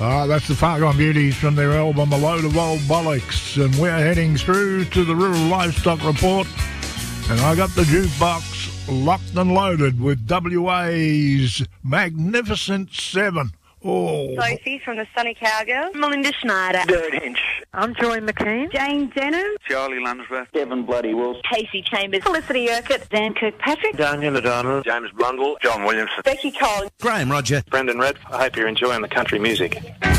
That's the Fargon Beauties from their album A Load of Old Bollocks, and we're heading through to the Rural Livestock Report, and I got the jukebox locked and loaded with WA's Magnificent Seven. Oh. Sophie from the Sunny Cowgirl. Melinda Schneider. Dirt Inch. I'm Joy McKean. Jane Denham. Charlie Lunsworth. Kevin Bloody Wilson. Casey Chambers. Felicity Urquhart. Dan Kirkpatrick. Daniel O'Donnell. James Blundell. John Williamson. Becky Collins. Graham Roger. Brendan Red. I hope you're enjoying the country music.